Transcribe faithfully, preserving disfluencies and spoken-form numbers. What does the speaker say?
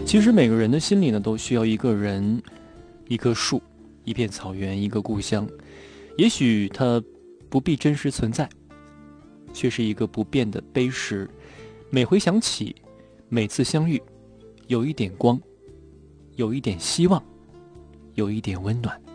其实每个人的心里呢，都需要一个人、一棵树、一片草原、一个故乡。也许它不必真实存在，却是一个不变的碑石。每回想起，每次相遇，有一点光，有一点希望，有一点温暖。